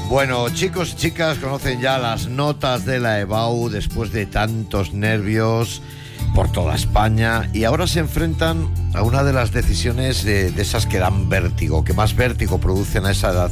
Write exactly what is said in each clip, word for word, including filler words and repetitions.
Bueno, chicos y chicas conocen ya las notas de la EBAU después de tantos nervios por toda España y ahora se enfrentan a una de las decisiones de, de esas que dan vértigo, que más vértigo producen a esa edad,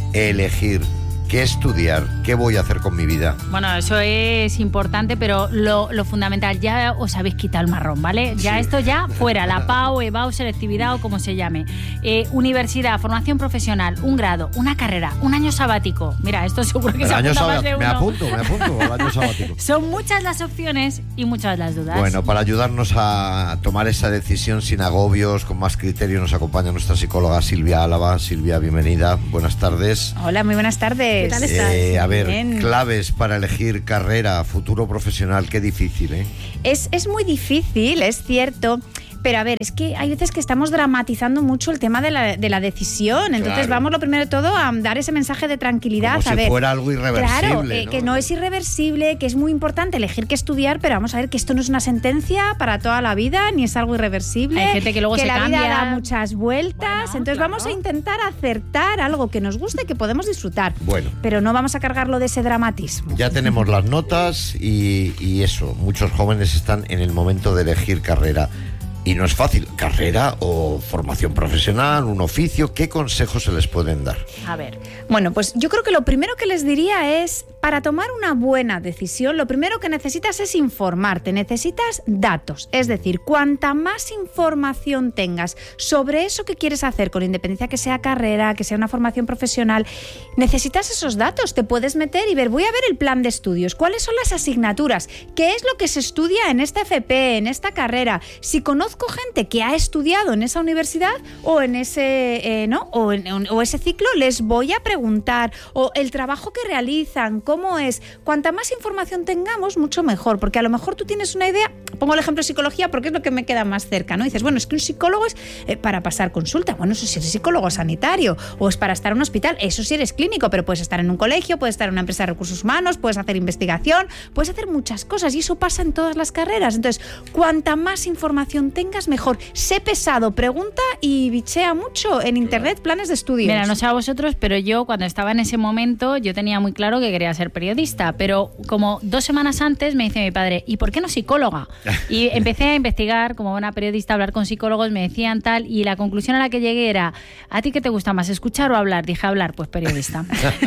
elegir qué estudiar, qué voy a hacer con mi vida. Bueno, eso es importante, pero lo, lo fundamental, ya os habéis quitado el marrón, ¿vale? Ya sí. Esto ya fuera, la PAU, EBAU, selectividad o como se llame. Eh, universidad, formación profesional, un grado, una carrera, un año sabático. Mira, esto seguro que el se apunta sab- más de uno. Me apunto, me apunto al año sabático. Son muchas las opciones y muchas las dudas. Bueno, para ayudarnos a tomar esa decisión sin agobios, con más criterio, nos acompaña nuestra psicóloga Silvia Álava. Silvia, bienvenida, buenas tardes. Hola, muy buenas tardes. ¿Qué tal estás? Eh, a ver, Bien. claves para elegir carrera, futuro profesional, qué difícil, ¿eh? Es, es muy difícil, es cierto. Pero a ver, es que hay veces que estamos dramatizando mucho el tema de la, de la decisión. Entonces claro. Vamos lo primero de todo a dar ese mensaje de tranquilidad. Como a si ver, fuera algo irreversible. Claro, eh, ¿no? que no es irreversible, que es muy importante elegir qué estudiar, pero vamos a ver que esto no es una sentencia para toda la vida, ni es algo irreversible. Hay gente que luego que se la cambia. vida da muchas vueltas. Bueno, entonces claro. Vamos a intentar acertar algo que nos guste y que podemos disfrutar. Bueno. Pero no vamos a cargarlo de ese dramatismo. Ya tenemos las notas y, y eso, muchos jóvenes están en el momento de elegir carrera. Y no es fácil, carrera o formación profesional, un oficio, ¿qué consejos se les pueden dar? A ver, bueno, pues yo creo que lo primero que les diría es, para tomar una buena decisión, lo primero que necesitas es informarte, necesitas datos, es decir, cuanta más información tengas sobre eso que quieres hacer, con independencia que sea carrera, que sea una formación profesional, necesitas esos datos, te puedes meter y ver, voy a ver el plan de estudios, cuáles son las asignaturas, qué es lo que se estudia en esta F P, en esta carrera, si conozco Conozco gente que ha estudiado en esa universidad o en ese, eh, ¿no? O, en, o ese ciclo, les voy a preguntar, o el trabajo que realizan, cómo es. Cuanta más información tengamos, mucho mejor, porque a lo mejor tú tienes una idea, pongo el ejemplo de psicología porque es lo que me queda más cerca, ¿no? Dices, bueno, es que un psicólogo es eh, para pasar consulta, bueno, eso sí eres psicólogo sanitario, o es para estar en un hospital, eso sí eres clínico, pero puedes estar en un colegio, puedes estar en una empresa de recursos humanos, puedes hacer investigación, puedes hacer muchas cosas y eso pasa en todas las carreras. Entonces, cuanta más información tengas, tengas mejor. Sé pesado, pregunta y bichea mucho en internet planes de estudios. Mira, no sé a vosotros, pero yo cuando estaba en ese momento yo tenía muy claro que quería ser periodista, pero como dos semanas antes me dice mi padre, ¿y por qué no psicóloga? Y empecé a investigar como buena periodista, a hablar con psicólogos, me decían tal, y la conclusión a la que llegué era, ¿a ti qué te gusta más, escuchar o hablar? Dije, hablar, pues periodista.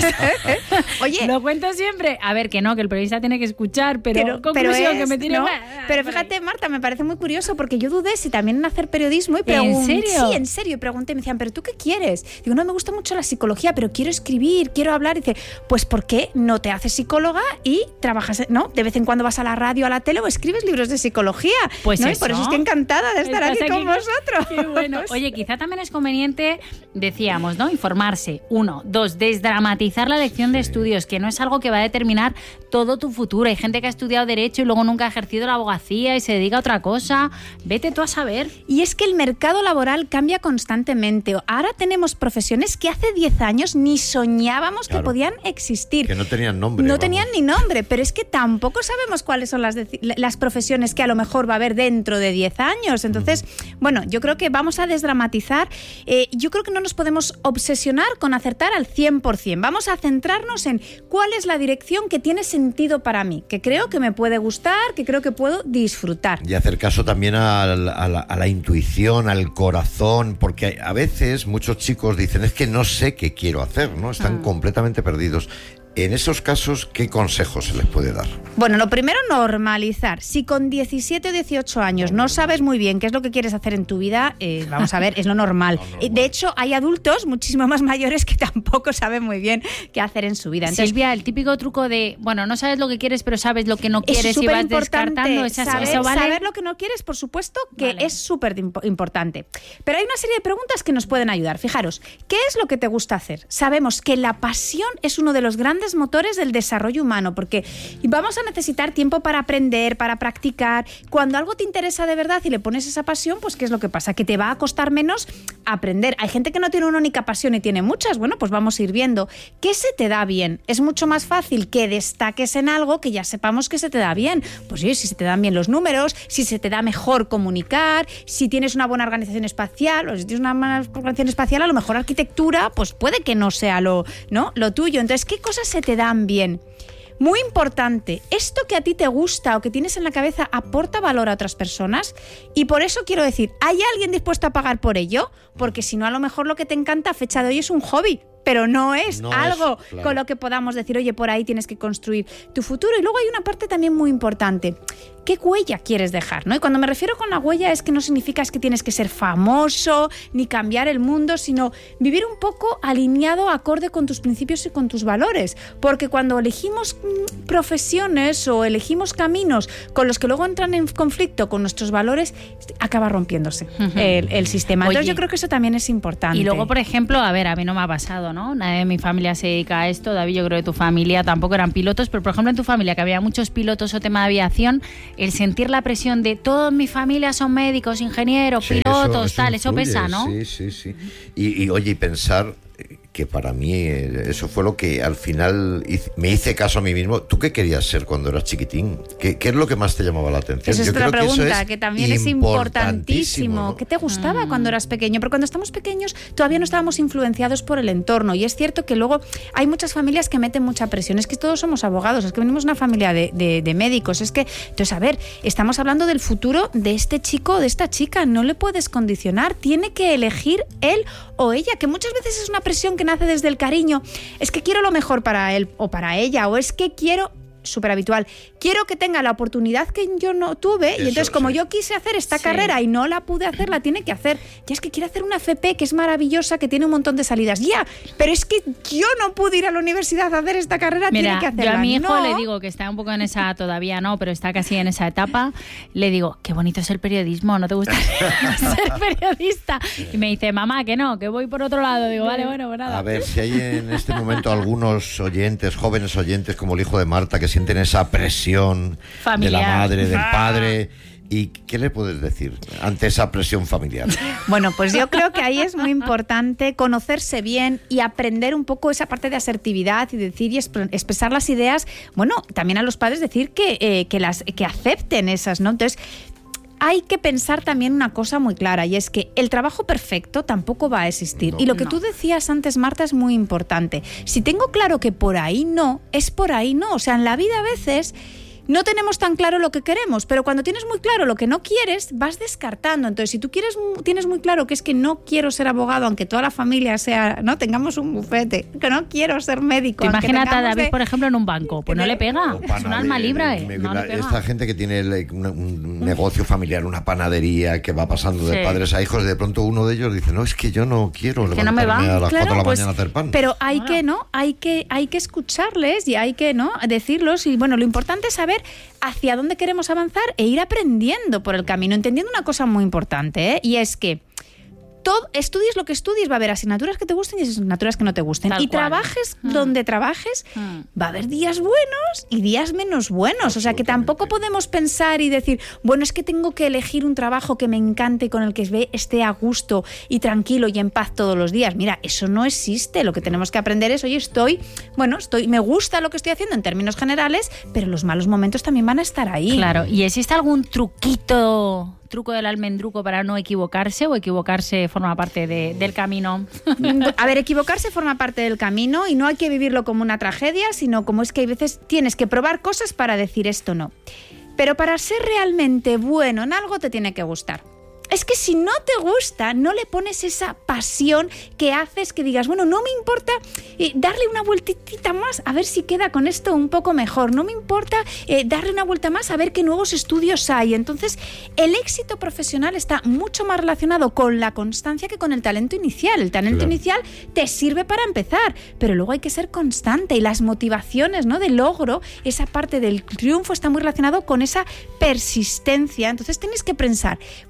Oye, lo cuento siempre, a ver, que no, que el periodista tiene que escuchar, pero, pero conclusión pero es, que me tiene... ¿no? Pero fíjate, Marta, me parece muy curioso porque yo dudé si también en hacer periodismo y pregunté. ¿En serio? Sí, en serio. Y pregunté, me decían, ¿pero tú qué quieres? Digo, no, me gusta mucho la psicología, pero quiero escribir, quiero hablar. Y dice, pues ¿por qué no te haces psicóloga y trabajas, ¿no? De vez en cuando vas a la radio, a la tele o escribes libros de psicología. Pues ¿no? eso. Y por eso estoy encantada de estar aquí, aquí con vosotros. Qué bueno. Oye, quizá también es conveniente, decíamos, ¿no? Informarse. Uno. Dos, desdramatizar la elección de estudios, que no es algo que va a determinar todo tu futuro. Hay gente que ha estudiado Derecho y luego nunca ha ejercido la abogacía y se dedica a otra cosa. Vete tú a saber. Y es que el mercado laboral cambia constantemente. Ahora tenemos profesiones que hace diez años ni soñábamos claro, que podían existir. Que no tenían nombre. No vamos. tenían ni nombre, pero es que tampoco sabemos cuáles son las, de- las profesiones que a lo mejor va a haber dentro de diez años. Entonces, mm. bueno, yo creo que vamos a desdramatizar. Eh, yo creo que no nos podemos obsesionar con acertar al cien por ciento. Vamos a centrarnos en cuál es la dirección que tiene sentido para mí, que creo que me puede gustar, que creo que puedo disfrutar. Y hacer caso también a la, a la, a la intuición, al corazón, porque a veces muchos chicos dicen, es que no sé qué quiero hacer, ¿no? Están ah. completamente perdidos. En esos casos, ¿qué consejos se les puede dar? Bueno, lo primero, normalizar. Si con diecisiete o dieciocho años no sabes muy bien qué es lo que quieres hacer en tu vida, eh, vamos a ver, es lo normal. No, normal. De hecho, hay adultos muchísimo más mayores que tampoco saben muy bien qué hacer en su vida. Entonces, Silvia, el típico truco de, bueno, no sabes lo que quieres, pero sabes lo que no quieres y vas descartando. Esa, saber, ¿eso vale? Saber lo que no quieres, por supuesto, que vale. es súper imp- importante. Pero hay una serie de preguntas que nos pueden ayudar. Fijaros, ¿qué es lo que te gusta hacer? Sabemos que la pasión es uno de los grandes grandes motores del desarrollo humano, porque vamos a necesitar tiempo para aprender, para practicar. Cuando algo te interesa de verdad y le pones esa pasión, pues ¿qué es lo que pasa? Que te va a costar menos aprender. Hay gente que no tiene una única pasión y tiene muchas. Bueno, pues vamos a ir viendo. ¿Qué se te da bien? Es mucho más fácil que destaques en algo que ya sepamos que se te da bien. Pues sí, si se te dan bien los números, si se te da mejor comunicar, si tienes una buena organización espacial, o si tienes una buena organización espacial, a lo mejor arquitectura, pues puede que no sea lo, ¿no? lo tuyo. Entonces, ¿qué cosas se te dan bien? Muy importante, esto que a ti te gusta o que tienes en la cabeza aporta valor a otras personas, y por eso quiero decir, ¿hay alguien dispuesto a pagar por ello? Porque si no, a lo mejor lo que te encanta a fecha de hoy es un hobby, pero no es no algo es, claro. con lo que podamos decir, oye, por ahí tienes que construir tu futuro. Y luego hay una parte también muy importante. ¿Qué huella quieres dejar? ¿No? Y cuando me refiero con la huella es que no significa es que tienes que ser famoso ni cambiar el mundo, sino vivir un poco alineado, acorde con tus principios y con tus valores. Porque cuando elegimos profesiones o elegimos caminos con los que luego entran en conflicto con nuestros valores, acaba rompiéndose uh-huh. el, el sistema. Entonces Oye, yo creo que eso también es importante. Y luego, por ejemplo, a ver, a mí no me ha pasado, ¿no? Nadie de mi familia se dedica a esto. David, yo creo que tu familia tampoco eran pilotos, pero por ejemplo en tu familia, que había muchos pilotos o tema de aviación, el sentir la presión de toda mi familia son médicos, ingenieros, sí, pilotos, eso, eso tal, influye, eso pesa, ¿no? Sí, sí, sí. Y, y oye, y pensar que para mí eso fue lo que al final hice, me hice caso a mí mismo. ¿Tú qué querías ser cuando eras chiquitín? ¿Qué, qué es lo que más te llamaba la atención? Esa es Yo otra creo pregunta, que, eso es que también es importantísimo. ¿no? ¿Qué te gustaba mm. cuando eras pequeño? Pero cuando estamos pequeños todavía no estábamos influenciados por el entorno, y es cierto que luego hay muchas familias que meten mucha presión. Es que todos somos abogados, es que venimos de una familia de, de, de médicos, es que, entonces, a ver, estamos hablando del futuro de este chico o de esta chica, no le puedes condicionar, tiene que elegir él o ella, que muchas veces es una presión que nace desde el cariño. Es que quiero lo mejor para él o para ella, o es que quiero, súper habitual, quiero que tenga la oportunidad que yo no tuve. Eso, y entonces como sí. yo quise hacer esta sí. carrera y no la pude hacer, la tiene que hacer. Ya es que quiere hacer una F P que es maravillosa, que tiene un montón de salidas. Ya, pero es que yo no pude ir a la universidad a hacer esta carrera. Mira, tiene que hacerla. Yo a mi hijo no. le digo, que está un poco en esa, todavía no, pero está casi en esa etapa, le digo, qué bonito es el periodismo, ¿no te gusta ser periodista? Y me dice, mamá, que no, que voy por otro lado. Digo, vale, bueno, pues nada. A ver, si hay en este momento algunos oyentes, jóvenes oyentes como el hijo de Marta, que sienten esa presión familiar. De la madre, del padre. ¿Y qué le puedes decir ante esa presión familiar? Bueno, pues yo creo que ahí es muy importante conocerse bien y aprender un poco esa parte de asertividad y decir y expresar las ideas. Bueno, también a los padres decir que, eh, que, las, que acepten esas, ¿no? Entonces, hay que pensar también una cosa muy clara, y es que el trabajo perfecto tampoco va a existir. No, y lo que no. tú decías antes, Marta, es muy importante. Si tengo claro que por ahí no, es por ahí no. O sea, en la vida a veces no tenemos tan claro lo que queremos, pero cuando tienes muy claro lo que no quieres, vas descartando. Entonces, si tú quieres, tienes muy claro que es que no quiero ser abogado, aunque toda la familia sea, no tengamos un bufete, que no quiero ser médico. Imagínate a David, de... por ejemplo, en un banco, pues no le pega, es un alma libre. Me, no la, le pega. Esta gente que tiene un, un negocio familiar, una panadería que va pasando de sí. padres a hijos, de pronto uno de ellos dice, no, es que yo no quiero es levantarme que no me va. a las claro, cuatro de la pues, mañana a hacer pan. Pero hay bueno. que, ¿no? Hay que, hay que escucharles y hay que, ¿no? decirlos. Y bueno, lo importante es saber hacia dónde queremos avanzar e ir aprendiendo por el camino, entendiendo una cosa muy importante, ¿eh? Y es que todo, estudies lo que estudies, va a haber asignaturas que te gusten y asignaturas que no te gusten. Tal y cual. Trabajes mm. donde trabajes, mm. va a haber días buenos y días menos buenos. O sea que tampoco podemos pensar y decir, bueno, es que tengo que elegir un trabajo que me encante y con el que esté a gusto y tranquilo y en paz todos los días. Mira, eso no existe. Lo que tenemos que aprender es, oye, estoy, bueno, estoy, me gusta lo que estoy haciendo en términos generales, pero los malos momentos también van a estar ahí. Claro, ¿y existe algún truquito... truco del almendruco para no equivocarse, o equivocarse forma parte de, del camino? A ver, equivocarse forma parte del camino y no hay que vivirlo como una tragedia, sino como es que hay veces tienes que probar cosas para decir esto no. Pero para ser realmente bueno en algo te tiene que gustar. Es que si no te gusta, no le pones esa pasión que haces que digas, bueno, no me importa eh, darle una vueltita más a ver si queda con esto un poco mejor. No me importa eh, darle una vuelta más a ver qué nuevos estudios hay. Entonces, el éxito profesional está mucho más relacionado con la constancia que con el talento inicial. El talento claro. inicial te sirve para empezar, pero luego hay que ser constante, y las motivaciones, ¿no?, de logro, esa parte del triunfo está muy relacionado con esa persistencia. Entonces, tienes que pensar, voy a disfrutar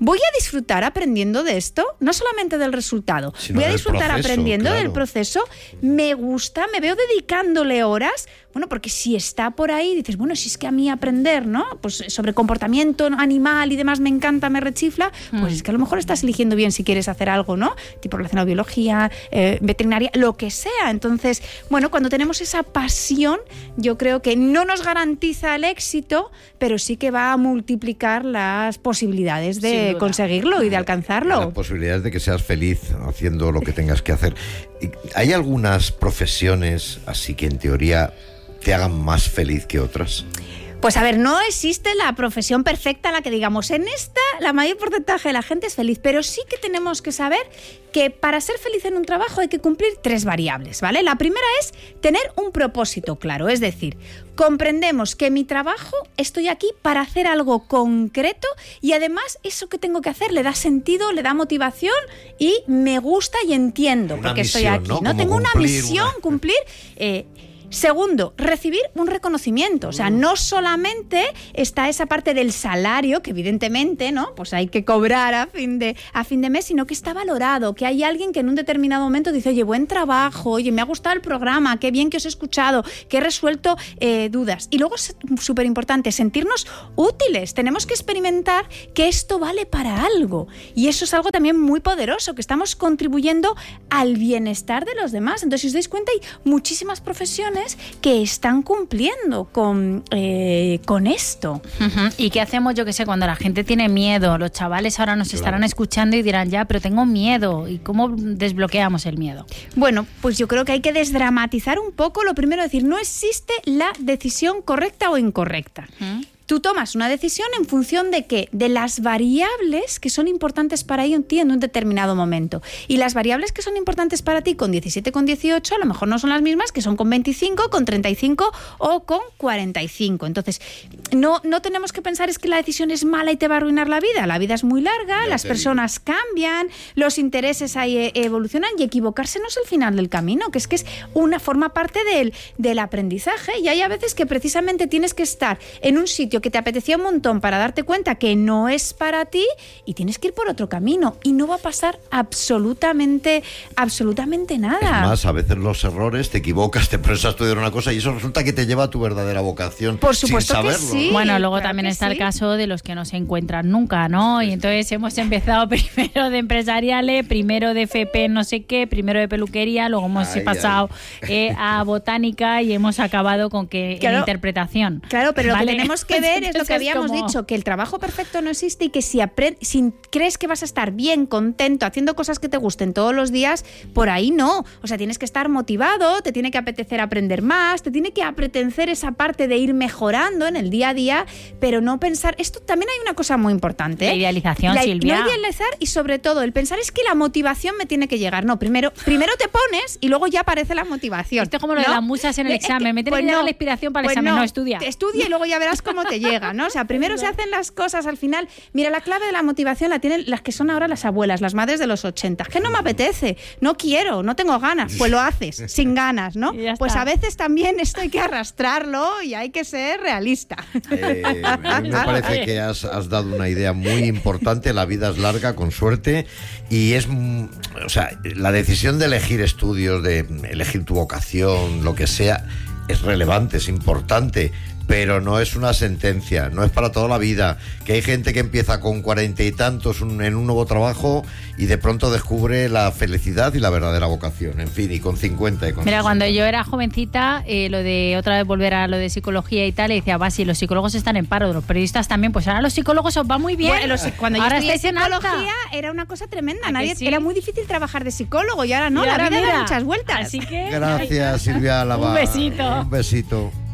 disfrutar aprendiendo de esto, no solamente del resultado, Sino voy a del disfrutar proceso, aprendiendo claro. del proceso, me gusta, me veo dedicándole horas, bueno, porque si está por ahí, dices, bueno, si es que a mí aprender, ¿no? Pues sobre comportamiento animal y demás me encanta, me rechifla, pues Mm. es que a lo mejor estás eligiendo bien si quieres hacer algo, ¿no? Tipo relacionado a biología, eh, veterinaria, lo que sea. Entonces, bueno, cuando tenemos esa pasión, yo creo que no nos garantiza el éxito, pero sí que va a multiplicar las posibilidades Sin de duda. conseguirlo y de alcanzarlo. La posibilidad de que seas feliz haciendo lo que tengas que hacer. Y ¿hay algunas profesiones así que en teoría te hagan más feliz que otras? Pues a ver, no existe la profesión perfecta en la que digamos, en esta la mayor porcentaje de la gente es feliz, pero sí que tenemos que saber que para ser feliz en un trabajo hay que cumplir tres variables, ¿vale? La primera es tener un propósito claro, es decir, comprendemos que mi trabajo estoy aquí para hacer algo concreto y además eso que tengo que hacer le da sentido, le da motivación y me gusta y entiendo Una porque estoy misión, aquí, ¿no? ¿no? Como Tengo una cumplir misión, una- cumplir... eh, Segundo, recibir un reconocimiento. O sea, no solamente está esa parte del salario, que evidentemente, ¿no? Pues hay que cobrar a fin de, a fin de mes, sino que está valorado, que hay alguien que en un determinado momento dice, oye, buen trabajo, oye, me ha gustado el programa, qué bien que os he escuchado, que he resuelto eh, dudas. Y luego es súper importante, sentirnos útiles. Tenemos que experimentar que esto vale para algo. Y eso es algo también muy poderoso, que estamos contribuyendo al bienestar de los demás. Entonces, si os dais cuenta, hay muchísimas profesiones que están cumpliendo con, eh, con esto. Ujú. ¿Y qué hacemos, yo qué sé, cuando la gente tiene miedo? Los chavales ahora nos Claro. estarán escuchando y dirán, ya, pero tengo miedo. ¿Y cómo desbloqueamos el miedo? Bueno, pues yo creo que hay que desdramatizar un poco. Lo primero, decir, no existe la decisión correcta o incorrecta. ¿Mm? Tú tomas una decisión en función de qué, de las variables que son importantes para ti en un determinado momento. Y las variables que son importantes para ti con diecisiete, con dieciocho, a lo mejor no son las mismas que son con veinticinco, con treinta y cinco o con cuarenta y cinco. Entonces, no, no tenemos que pensar es que la decisión es mala y te va a arruinar la vida. La vida es muy larga, Ya las te personas cambian, los intereses ahí eh, evolucionan y equivocarse no es el final del camino, que es que es una forma parte del, del aprendizaje y hay a veces que precisamente tienes que estar en un sitio que te apetecía un montón para darte cuenta que no es para ti y tienes que ir por otro camino y no va a pasar absolutamente, absolutamente nada. Es más, a veces los errores, te equivocas, te pones a estudiar una cosa y eso resulta que te lleva a tu verdadera vocación. Por supuesto sin que saberlo, sí. ¿no? Bueno, luego claro también que está sí. el caso de los que no se encuentran nunca, ¿no? Y entonces hemos empezado primero de empresariales, primero de F P no sé qué, primero de peluquería, luego hemos Ay, pasado eh, a botánica y hemos acabado con que Claro. en interpretación. Claro, pero lo ¿Vale? que tenemos que ver es lo Entonces que habíamos como- dicho, que el trabajo perfecto no existe y que si, apre- si crees que vas a estar bien, contento, haciendo cosas que te gusten todos los días, por ahí no. O sea, tienes que estar motivado, te tiene que apetecer aprender más, te tiene que apetecer esa parte de ir mejorando en el día a día, pero no pensar... Esto también hay una cosa muy importante. La ¿eh? idealización, La- Silvia. No idealizar y sobre todo el pensar es que la motivación me tiene que llegar. No, primero, primero te pones y luego ya aparece la motivación. Esto es como lo de ¿no? las musas en el Es que- examen. Me tiene pues que llegar no, la inspiración para el pues examen. No, estudia. Te estudia y luego ya verás cómo te llega, ¿no? O sea, primero se hacen las cosas al final. Mira, la clave de la motivación la tienen las que son ahora las abuelas, las madres de los ochenta. Que no me apetece, no quiero, no tengo ganas. Pues lo haces, sin ganas, ¿no? Y ya Pues está. a veces también esto hay que arrastrarlo y hay que ser realista. Eh, a mí me parece que has, has dado una idea muy importante. La vida es larga, con suerte, y es, mm, o sea, la decisión de elegir estudios, de elegir tu vocación, lo que sea, es relevante, es importante, pero no es una sentencia, no es para toda la vida. Que hay gente que empieza con cuarenta y tantos un- en un nuevo trabajo y de pronto descubre la felicidad y la verdadera vocación, en fin, y con cincuenta y con Mira, cuando sesenta. yo era jovencita, eh, lo de otra vez volver a lo de psicología y tal, y decía, va, si los psicólogos están en paro, los periodistas también, pues ahora los psicólogos os va muy bien. Bueno, los- cuando yo ahora estudié estáis en alta. psicología era una cosa tremenda. ¿A que Nadie, sí? Era muy difícil trabajar de psicólogo y ahora no, Y la ahora vida mira, da muchas vueltas. Así que... Gracias, Silvia Álava. Un besito. Un besito.